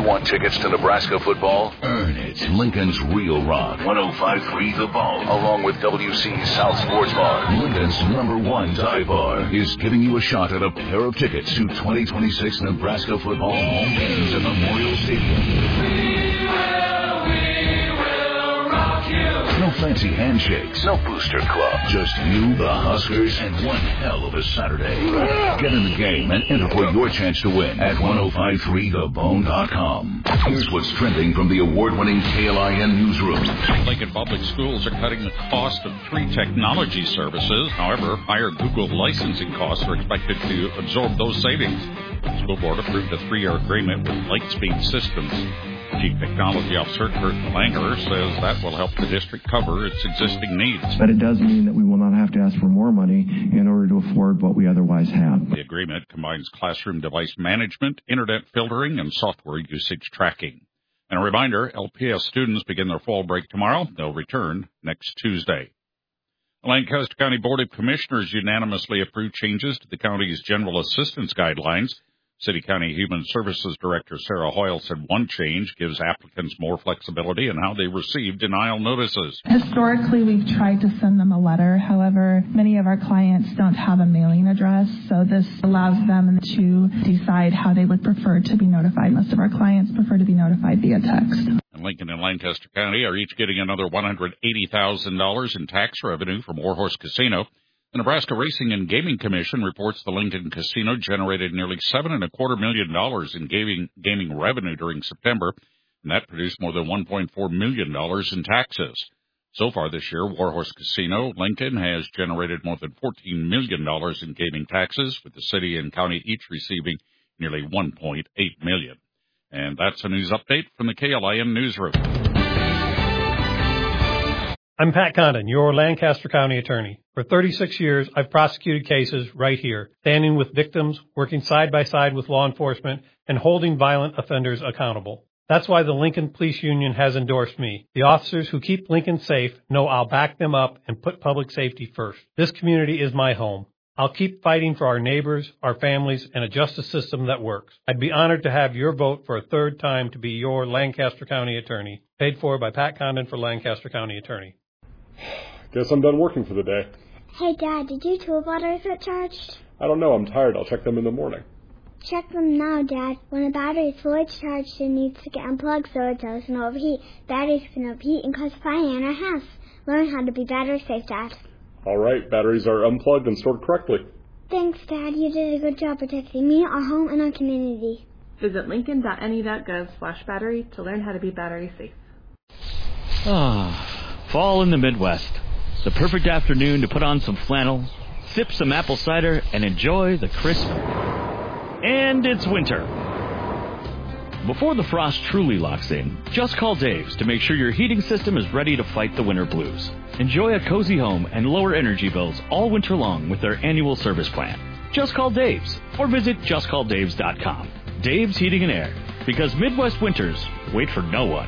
You want tickets to Nebraska football? Earn it. Lincoln's Real Rock. 105.3 The Bone. Along with WC's South Sports Bar. Lincoln's #1 dive bar is giving you a shot at a pair of tickets to 2026 Nebraska football home games at Memorial Stadium. No fancy handshakes. No booster club. Just you, the Huskers, and one hell of a Saturday. Get in the game and enter for your chance to win at 1053thebone.com. Here's what's trending from the award-winning KLIN newsroom. Lincoln Public Schools are cutting the cost of 3 technology services. However, higher Google licensing costs are expected to absorb those savings. The school board approved a 3-year agreement with Lightspeed Systems. Chief Technology Officer Kurt Langer says that will help the district cover its existing needs. But it does mean that we will not have to ask for more money in order to afford what we otherwise have. The agreement combines classroom device management, internet filtering, and software usage tracking. And a reminder, LPS students begin their fall break tomorrow. They'll return next Tuesday. The Lancaster County Board of Commissioners unanimously approved changes to the county's general assistance guidelines. City County Human Services Director Sarah Hoyle said one change gives applicants more flexibility in how they receive denial notices. Historically, we've tried to send them a letter. However, many of our clients don't have a mailing address, so this allows them to decide how they would prefer to be notified. Most of our clients prefer to be notified via text. And Lincoln and Lancaster County are each getting another $180,000 in tax revenue from Warhorse Casino. The Nebraska Racing and Gaming Commission reports the Lincoln Casino generated nearly $7.25 million in gaming revenue during September, and that produced more than $1.4 million in taxes. So far this year, Warhorse Casino Lincoln has generated more than $14 million in gaming taxes, with the city and county each receiving nearly $1.8 million. And that's a news update from the KLIN newsroom. I'm Pat Condon, your Lancaster County attorney. For 36 years, I've prosecuted cases right here, standing with victims, working side by side with law enforcement, and holding violent offenders accountable. That's why the Lincoln Police Union has endorsed me. The officers who keep Lincoln safe know I'll back them up and put public safety first. This community is my home. I'll keep fighting for our neighbors, our families, and a justice system that works. I'd be honored to have your vote for a third time to be your Lancaster County attorney. Paid for by Pat Condon for Lancaster County attorney. Guess I'm done working for the day. Hey, Dad, did your tool batteries get charged? I don't know. I'm tired. I'll check them in the morning. Check them now, Dad. When a battery is fully charged, it needs to get unplugged so it doesn't overheat. Batteries can overheat and cause fire in our house. Learn how to be battery safe, Dad. All right. Batteries are unplugged and stored correctly. Thanks, Dad. You did a good job protecting me, our home, and our community. Visit lincoln.ne.gov/battery to learn how to be battery safe. Fall in the Midwest. The perfect afternoon to put on some flannel, sip some apple cider, and enjoy the crisp. And it's winter. Before the frost truly locks in, just call Dave's to make sure your heating system is ready to fight the winter blues. Enjoy a cozy home and lower energy bills all winter long with their annual service plan. Just call Dave's or visit justcalldaves.com. Dave's Heating and Air, because Midwest winters wait for no one.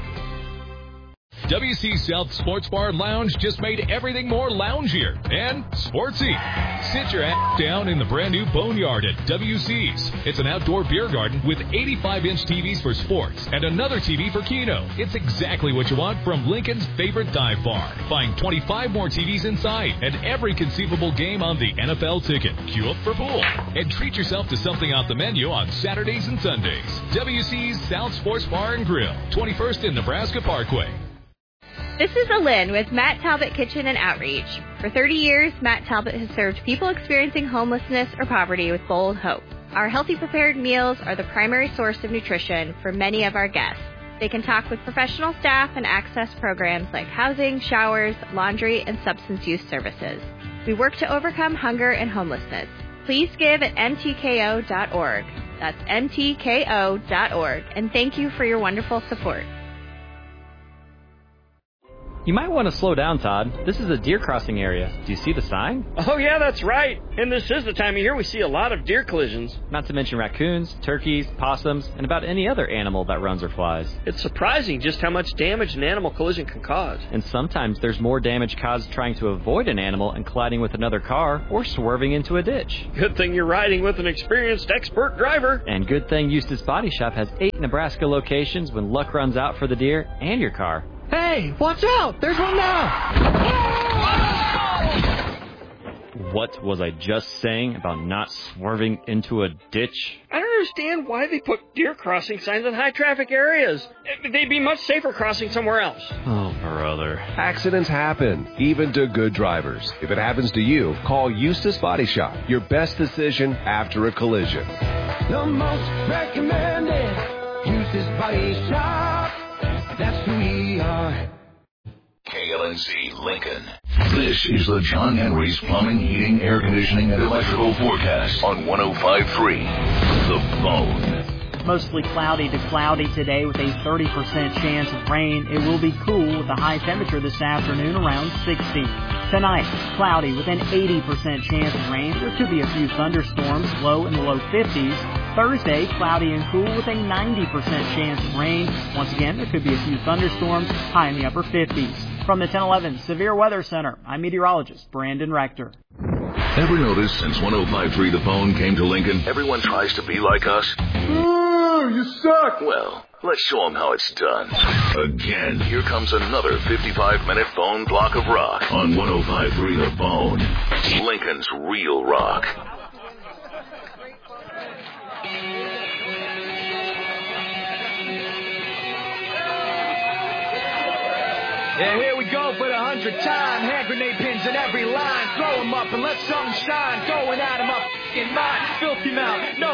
WC South Sports Bar and Lounge just made everything more loungier and sportsy. Sit your ass down in the brand new Boneyard at WC's. It's an outdoor beer garden with 85-inch TVs for sports and another TV for Keno. It's exactly what you want from Lincoln's favorite dive bar. Find 25 more TVs inside and every conceivable game on the NFL ticket. Queue up for pool and treat yourself to something off the menu on Saturdays and Sundays. WC's South Sports Bar and Grill, 21st in Nebraska Parkway. This is Alin with Matt Talbot Kitchen and Outreach. For 30 years, Matt Talbot has served people experiencing homelessness or poverty with bold hope. Our healthy prepared meals are the primary source of nutrition for many of our guests. They can talk with professional staff and access programs like housing, showers, laundry, and substance use services. We work to overcome hunger and homelessness. Please give at mtko.org. That's mtko.org. And thank you for your wonderful support. You might want to slow down, Todd. This is a deer crossing area. Do you see the sign? Oh, yeah, that's right. And this is the time of year we see a lot of deer collisions. Not to mention raccoons, turkeys, possums, and about any other animal that runs or flies. It's surprising just how much damage an animal collision can cause. And sometimes there's more damage caused trying to avoid an animal and colliding with another car or swerving into a ditch. Good thing you're riding with an experienced expert driver. And good thing Eustis Body Shop has 8 Nebraska locations when luck runs out for the deer and your car. Hey, watch out! There's one now! What was I just saying about not swerving into a ditch? I don't understand why they put deer crossing signs in high-traffic areas. They'd be much safer crossing somewhere else. Oh, brother. Accidents happen, even to good drivers. If it happens to you, call Eustis Body Shop. Your best decision after a collision. The most recommended Eustis Body Shop. That's who we are. KLNC Lincoln. This is the John Henry's Plumbing, Heating, Air Conditioning, and Electrical Forecast on 105.3 The Bone. Mostly cloudy to cloudy today with a 30% chance of rain. It will be cool with a high temperature this afternoon around 60. Tonight, cloudy with an 80% chance of rain. There could be a few thunderstorms, low in the low 50s. Thursday, cloudy and cool with a 90% chance of rain. Once again, there could be a few thunderstorms, high in the upper 50s. From the 1011 Severe Weather Center, I'm meteorologist Brandon Rector. Ever noticed since 105.3 The Bone came to Lincoln, everyone tries to be like us? Ooh, you suck! Well, let's show them how it's done. Again, here comes another 55-minute Bone block of rock on 105.3 The Bone. Lincoln's real rock. Yeah, here we go for the 100th time. Hand grenade pins in every line. Throw them up and let something shine. Going at 'em up in mind. Filthy mouth. No